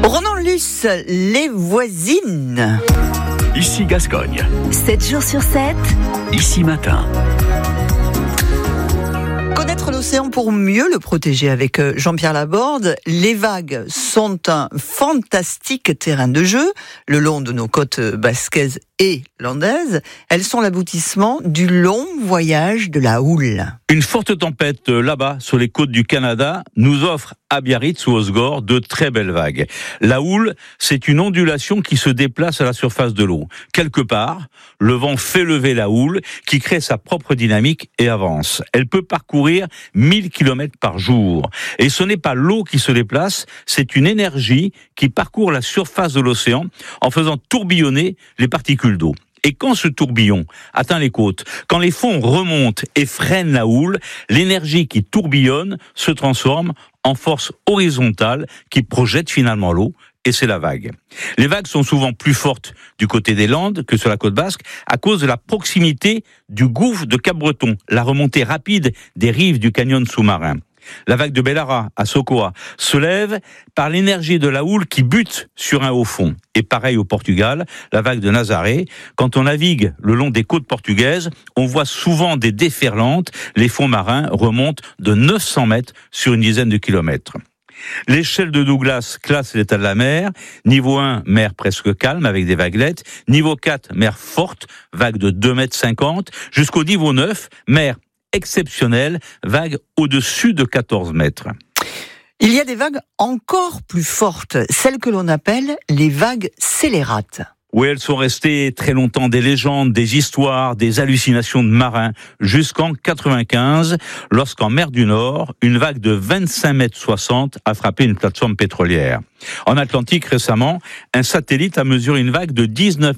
Ronan Luce, les voisines. Ici Gascogne. 7 jours sur 7. Ici Matin. Connaître l'océan pour mieux le protéger avec Jean-Pierre Laborde. Les vagues sont un fantastique terrain de jeu le long de nos côtes basquaises et landaises. Elles sont l'aboutissement du long voyage de la houle. Une forte tempête là-bas, sur les côtes du Canada, nous offre à Biarritz ou Osgore de très belles vagues. La houle, c'est une ondulation qui se déplace à la surface de l'eau. Quelque part, le vent fait lever la houle qui crée sa propre dynamique et avance. Elle peut parcourir 1000 km par jour. Et ce n'est pas l'eau qui se déplace, c'est une énergie qui parcourt la surface de l'océan en faisant tourbillonner les particules d'eau. Et quand ce tourbillon atteint les côtes, quand les fonds remontent et freinent la houle, l'énergie qui tourbillonne se transforme en force horizontale qui projette finalement l'eau, et c'est la vague. Les vagues sont souvent plus fortes du côté des Landes que sur la côte basque à cause de la proximité du gouffre de Cap-Breton, la remontée rapide des rives du canyon sous-marin. La vague de Bellara, à Socoa, se lève par l'énergie de la houle qui bute sur un haut fond. Et pareil au Portugal, la vague de Nazaré, quand on navigue le long des côtes portugaises, on voit souvent des déferlantes, les fonds marins remontent de 900 mètres sur une dizaine de kilomètres. L'échelle de Douglas classe l'état de la mer. Niveau 1, mer presque calme avec des vaguelettes. Niveau 4, mer forte, vague de 2,50 m. Jusqu'au niveau 9, mer exceptionnelle, vague au-dessus de 14 mètres. Il y a des vagues encore plus fortes, celles que l'on appelle les vagues scélérates. Oui, elles sont restées très longtemps des légendes, des histoires, des hallucinations de marins, jusqu'en 95, lorsqu'en mer du Nord, une vague de 25,60 m a frappé une plateforme pétrolière. En Atlantique, récemment, un satellite a mesuré une vague de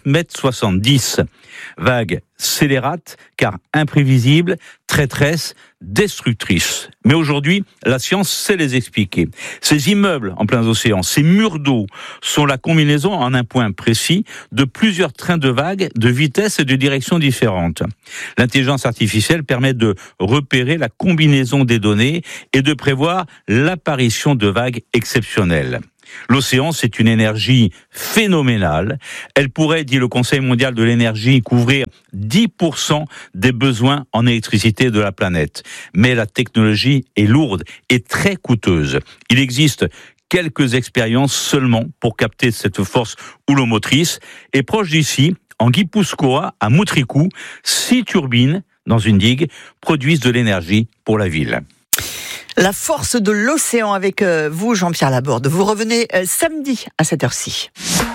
19,70 m. Vague scélérate, car imprévisible, traîtresse, destructrice. Mais aujourd'hui, la science sait les expliquer. Ces immeubles en plein océan, ces murs d'eau, sont la combinaison en un point précis de plusieurs trains de vagues de vitesse et de direction différentes. L'intelligence artificielle permet de repérer la combinaison des données et de prévoir l'apparition de vagues exceptionnelles. L'océan, c'est une énergie phénoménale. Elle pourrait, dit le Conseil mondial de l'énergie, couvrir 10% des besoins en électricité de la planète. Mais la technologie est lourde et très coûteuse. Il existe quelques expériences seulement pour capter cette force houlomotrice. Et proche d'ici, en Guipuscoa, à Moutricou, 6 turbines dans une digue produisent de l'énergie pour la ville. La force de l'océan avec vous, Jean-Pierre Laborde. Vous revenez samedi à cette heure-ci.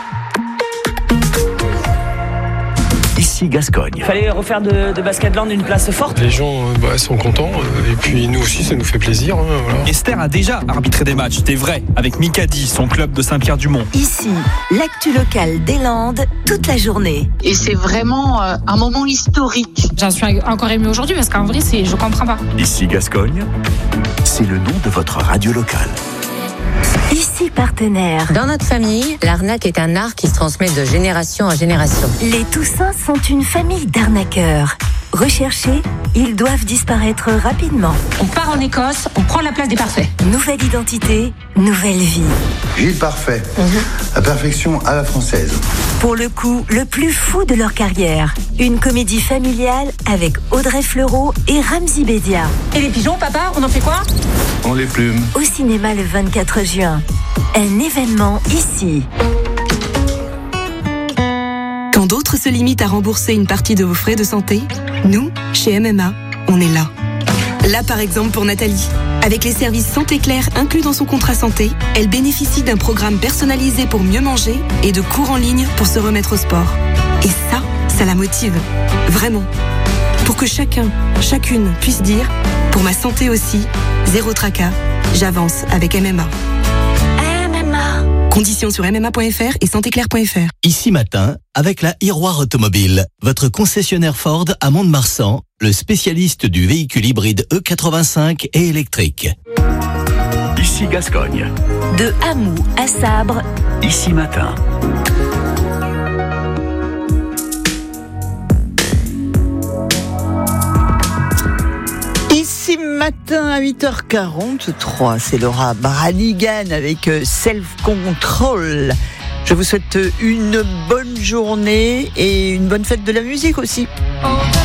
Ici Gascogne. Il fallait refaire de Basketland une place forte. Les gens sont contents et puis nous aussi ça nous fait plaisir. Voilà. Esther a déjà arbitré des matchs, c'était vrai, avec Mikadi, son club de Saint-Pierre-du-Mont. Ici, l'actu locale des Landes, toute la journée. Et c'est vraiment un moment historique. J'en suis encore émue aujourd'hui parce qu'en vrai, je comprends pas. Ici Gascogne, c'est le nom de votre radio locale. Ici partenaire. Dans notre famille, l'arnaque est un art qui se transmet de génération en génération. Les Toussins sont une famille d'arnaqueurs. Recherchés, ils doivent disparaître rapidement. On part en Écosse, on prend la place des parfaits. Nouvelle identité, nouvelle vie. Gilles Parfait, la perfection à la française. Pour le coup, le plus fou de leur carrière. Une comédie familiale avec Audrey Fleurot et Ramzy Bédia. Et les pigeons, papa, on en fait quoi ? On les plume. Au cinéma le 24 juin. Un événement ici. Quand d'autres se limitent à rembourser une partie de vos frais de santé, nous, chez MMA, on est là. Là, par exemple, pour Nathalie. Avec les services Santé Claire inclus dans son contrat santé, elle bénéficie d'un programme personnalisé pour mieux manger et de cours en ligne pour se remettre au sport. Et ça la motive. Vraiment. Pour que chacun, chacune puisse dire « Pour ma santé aussi, zéro tracas, j'avance avec MMA ». Conditions sur mma.fr et santéclair.fr. Ici Matin, avec la Iroir Automobile, votre concessionnaire Ford à Mont-de-Marsan, le spécialiste du véhicule hybride E85 et électrique. Ici Gascogne. De Hamou à Sabre. Ici Matin. Ici matin à 8h43. C'est Laura Branigan avec Self Control. Je vous souhaite une bonne journée et une bonne fête de la musique aussi.